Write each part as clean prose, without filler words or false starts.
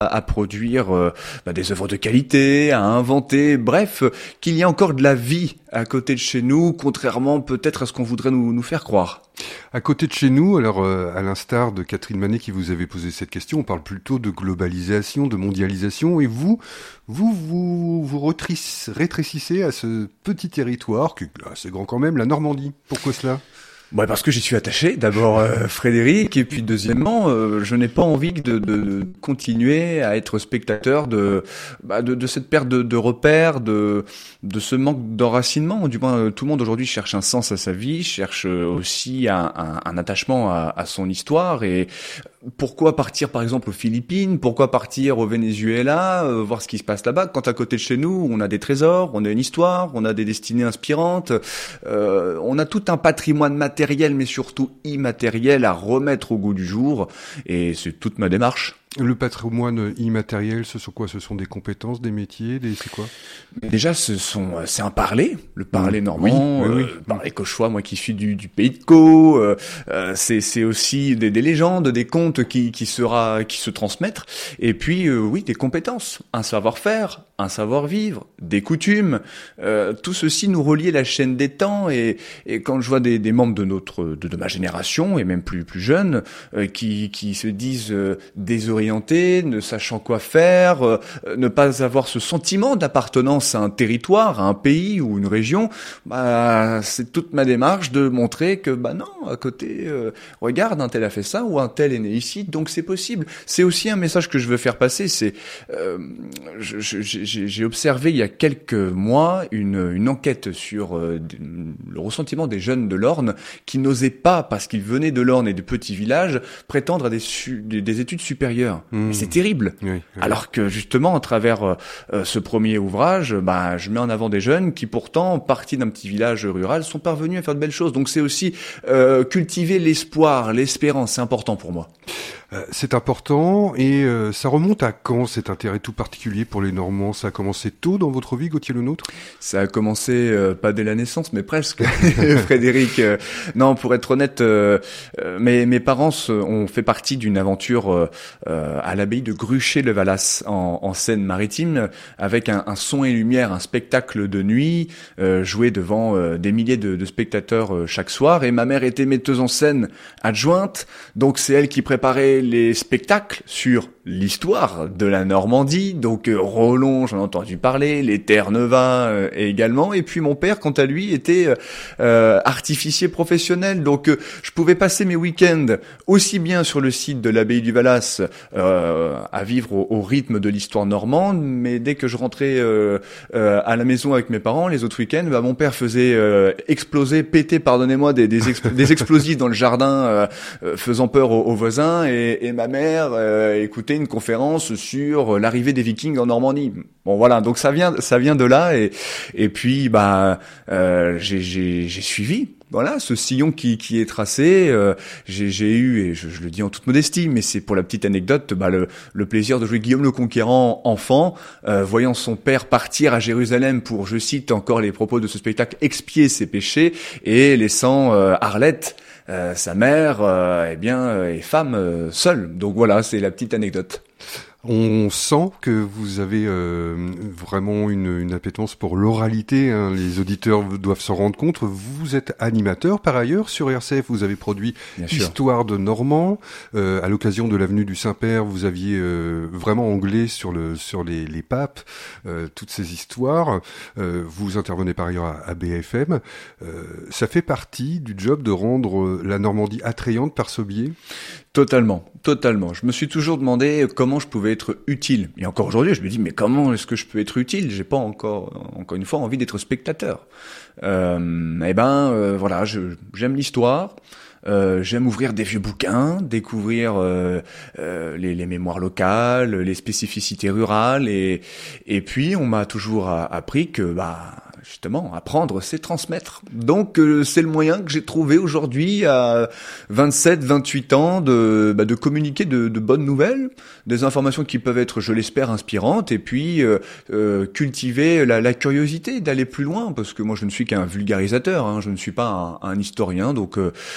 à produire des œuvres de qualité, à inventer, bref, qu'il y a encore de la vie à côté de chez nous, contrairement peut-être à ce qu'on voudrait nous faire croire. À côté de chez nous, alors à l'instar de Catherine Manet qui vous avait posé cette question, on parle plutôt de globalisation, de mondialisation, et vous rétrécissez à ce petit territoire, qui est assez grand quand même, la Normandie. Pourquoi cela ? Ouais, parce que j'y suis attaché. D'abord, Frédéric, et puis deuxièmement, je n'ai pas envie de continuer à être spectateur de cette perte de repères, de ce manque d'enracinement. Du moins, tout le monde aujourd'hui cherche un sens à sa vie, cherche aussi un attachement à son histoire. Et pourquoi partir par exemple aux Philippines? Pourquoi partir au Venezuela, voir ce qui se passe là-bas, quand à côté de chez nous on a des trésors, on a une histoire, on a des destinées inspirantes, on a tout un patrimoine matériel mais surtout immatériel à remettre au goût du jour, et c'est toute ma démarche. Le patrimoine immatériel, ce sont quoi? Ce sont des compétences, des métiers, c'est quoi? Déjà, c'est un parler, le parler normand, oui. parler cauchois, moi qui suis du pays de Caux, c'est aussi des légendes, des contes qui se transmettent, et puis oui, des compétences, un savoir-faire, un savoir-vivre, des coutumes, tout ceci nous relie à la chaîne des temps, et quand je vois des membres de ma génération, et même plus jeunes, qui se disent désorientés, ne sachant quoi faire, ne pas avoir ce sentiment d'appartenance à un territoire, à un pays ou une région, c'est toute ma démarche de montrer que non, à côté, regarde, un tel a fait ça, ou un tel est né ici, donc c'est possible. C'est aussi un message que je veux faire passer, c'est j'ai observé il y a quelques mois une enquête sur le ressentiment des jeunes de l'Orne qui n'osaient pas, parce qu'ils venaient de l'Orne et de petits villages, prétendre à des études supérieures. C'est terrible. Oui. Alors que justement, à travers ce premier ouvrage, je mets en avant des jeunes qui pourtant, partis d'un petit village rural, sont parvenus à faire de belles choses. Donc c'est aussi cultiver l'espoir, l'espérance, c'est important pour moi. C'est important, et ça remonte à quand cet intérêt tout particulier pour les Normands? Ça a commencé tôt dans votre vie, Gauthier Lenôtre? Ça a commencé pas dès la naissance, mais presque. Frédéric, non, pour être honnête, mes parents ont fait partie d'une aventure à l'abbaye de Gruchet-le-Valas en Seine-Maritime, avec un son et lumière, un spectacle de nuit joué devant des milliers de spectateurs chaque soir, et ma mère était metteuse en scène adjointe, donc c'est elle qui préparait les spectacles sur l'histoire de la Normandie, donc Rollon, j'en ai entendu parler, les Terre-Neuve également, et puis mon père, quant à lui, était artificier professionnel, donc je pouvais passer mes week-ends aussi bien sur le site de l'abbaye du Valas à vivre au rythme de l'histoire normande, mais dès que je rentrais à la maison avec mes parents, les autres week-ends, mon père faisait péter, pardonnez-moi, des explosifs dans le jardin, faisant peur aux voisins, et ma mère écoutait une conférence sur l'arrivée des Vikings en Normandie. Bon voilà, donc ça vient de là, et puis j'ai suivi. Voilà, ce sillon qui est tracé, j'ai eu, et je le dis en toute modestie, mais c'est pour la petite anecdote, le plaisir de jouer Guillaume le Conquérant enfant, voyant son père partir à Jérusalem pour, je cite encore les propos de ce spectacle, expier ses péchés, et laissant Arlette, sa mère, est femme seule. Donc voilà, c'est la petite anecdote. On sent que vous avez vraiment une appétence pour l'oralité, hein. Les auditeurs doivent s'en rendre compte. Vous êtes animateur par ailleurs sur RCF. Vous avez produit Histoire de Normand. À l'occasion de l'avenue du Saint-Père, vous aviez vraiment anglais sur les papes, toutes ces histoires. Vous intervenez par ailleurs à BFM. Ça fait partie du job de rendre la Normandie attrayante par ce biais? Totalement. Je me suis toujours demandé comment je pouvais être utile. Et encore aujourd'hui, je me dis, mais comment est-ce que je peux être utile? J'ai pas encore une fois envie d'être spectateur. Voilà, j'aime l'histoire. J'aime ouvrir des vieux bouquins, découvrir les mémoires locales, les spécificités rurales, et puis on m'a toujours appris que justement, apprendre, c'est transmettre. Donc, c'est le moyen que j'ai trouvé aujourd'hui à 27, 28 ans de communiquer de bonnes nouvelles, des informations qui peuvent être, je l'espère, inspirantes, et puis cultiver la curiosité, d'aller plus loin, parce que moi, je ne suis qu'un vulgarisateur, hein, je ne suis pas un historien, donc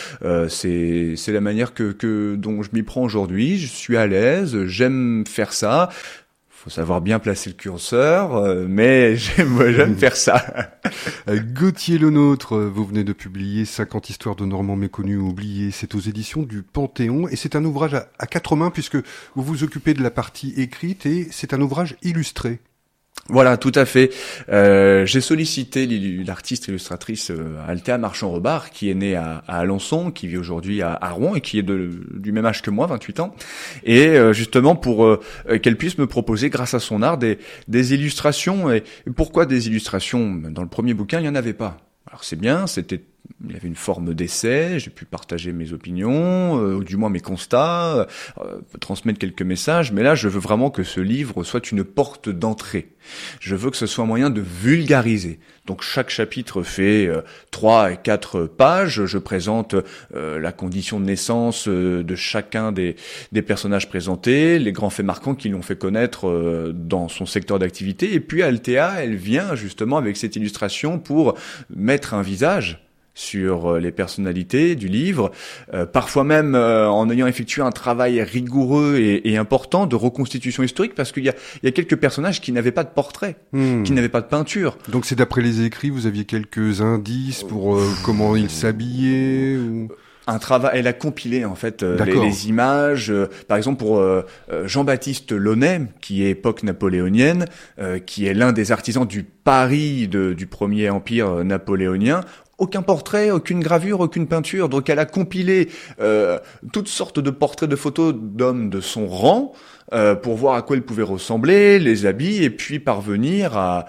c'est la manière dont je m'y prends aujourd'hui. Je suis à l'aise, j'aime faire ça. Faut savoir bien placer le curseur, mais j'aime faire ça. Gauthier Lenôtre, vous venez de publier 50 histoires de Normands méconnus ou oubliés. C'est aux éditions du Panthéon et c'est un ouvrage à 4 mains puisque vous vous occupez de la partie écrite et c'est un ouvrage illustré. Voilà, tout à fait. J'ai sollicité l'artiste illustratrice Althea Marchand-Robard, qui est née à Alençon, qui vit aujourd'hui à Rouen et qui est du même âge que moi, 28 ans, et justement pour qu'elle puisse me proposer, grâce à son art, des illustrations. Et pourquoi des illustrations? Dans le premier bouquin, il n'y en avait pas. Alors c'est bien, il y avait une forme d'essai, j'ai pu partager mes opinions, ou du moins mes constats, transmettre quelques messages, mais là je veux vraiment que ce livre soit une porte d'entrée. Je veux que ce soit un moyen de vulgariser. Donc chaque chapitre fait 3 et 4 pages, je présente la condition de naissance de chacun des personnages présentés, les grands faits marquants qui l'ont fait connaître dans son secteur d'activité, et puis Althea, elle vient justement avec cette illustration pour mettre un visage sur les personnalités du livre, parfois même en ayant effectué un travail rigoureux et important de reconstitution historique, parce qu'il y a quelques personnages qui n'avaient pas de portrait, qui n'avaient pas de peinture. Donc c'est d'après les écrits, vous aviez quelques indices pour comment ils s'habillaient ou... Un travail, elle a compilé en fait les images. Par exemple pour Jean-Baptiste Launay, qui est époque napoléonienne, qui est l'un des artisans du Paris du premier empire napoléonien. Aucun portrait, aucune gravure, aucune peinture. Donc elle a compilé toutes sortes de portraits de photos d'hommes de son rang pour voir à quoi ils pouvaient ressembler, les habits, et puis parvenir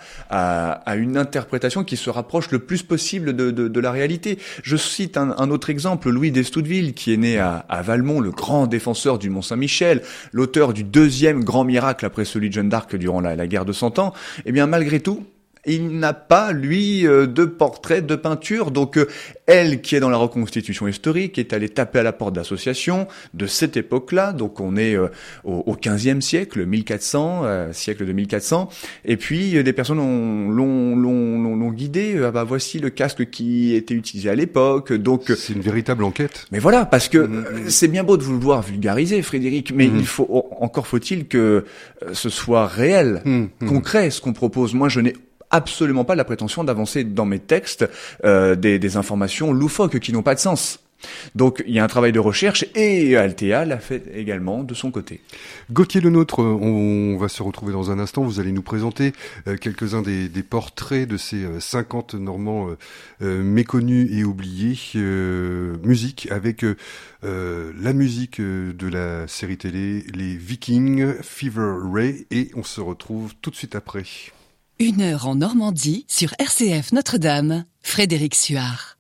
à une interprétation qui se rapproche le plus possible de la réalité. Je cite un autre exemple, Louis d'Estouteville, qui est né à Valmont, le grand défenseur du Mont-Saint-Michel, l'auteur du deuxième grand miracle après celui de Jeanne d'Arc durant la guerre de 100 ans. Eh bien, malgré tout, il n'a pas, lui, de portrait, de peinture. Donc, elle, qui est dans la reconstitution historique, est allée taper à la porte d'associations de cette époque-là. Donc, on est au 15e siècle, 1400, siècle de 1400. Et puis, des personnes l'ont guidé. Ah bah, voici le casque qui était utilisé à l'époque. Donc, c'est une véritable enquête. Mais voilà, parce que c'est bien beau de vouloir vulgariser, Frédéric, mais encore faut-il que ce soit réel, concret, ce qu'on propose. Moi, je n'ai absolument pas la prétention d'avancer dans mes textes des informations loufoques qui n'ont pas de sens. Donc il y a un travail de recherche et Althea l'a fait également de son côté. Gauthier Lenôtre, on va se retrouver dans un instant. Vous allez nous présenter quelques-uns des portraits de ces 50 Normands méconnus et oubliés. Musique avec la musique de la série télé Les Vikings, Fever Ray, et on se retrouve tout de suite après. 1 heure en Normandie sur RCF Notre-Dame, Frédéric Suard.